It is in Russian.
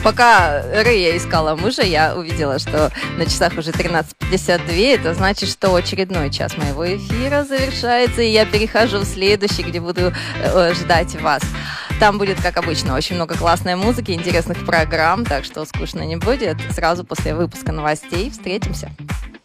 Пока я искала мужа, я увидела, что на часах уже 13:52. Это значит, что очередной час моего эфира завершается, и я перехожу в следующий, где буду ждать вас. Там будет, как обычно, очень много классной музыки, интересных программ, так что скучно не будет. Сразу после выпуска новостей встретимся.